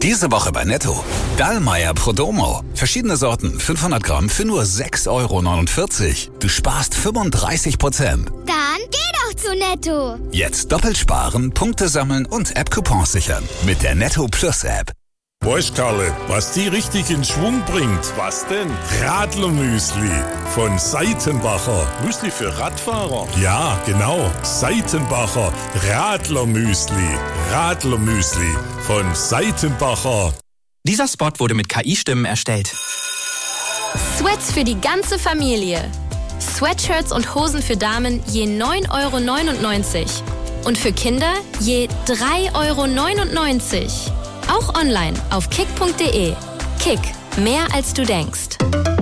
Diese Woche bei Netto. Dallmayr Prodomo. Verschiedene Sorten, 500 Gramm für nur 6,49 Euro. Du sparst 35%. Dann geh doch zu Netto. Jetzt doppelt sparen, Punkte sammeln und App-Coupons sichern. Mit der Netto Plus App. Weißt, Karle, was die richtig in Schwung bringt? Was denn? Radlermüsli von Seitenbacher. Müsli für Radfahrer? Ja, genau. Seitenbacher Radlermüsli. Radlermüsli von Seitenbacher. Dieser Spot wurde mit KI-Stimmen erstellt. Sweats für die ganze Familie. Sweatshirts und Hosen für Damen je 9,99 Euro. Und für Kinder je 3,99 Euro. Auch online auf kick.de. Kick, mehr als du denkst.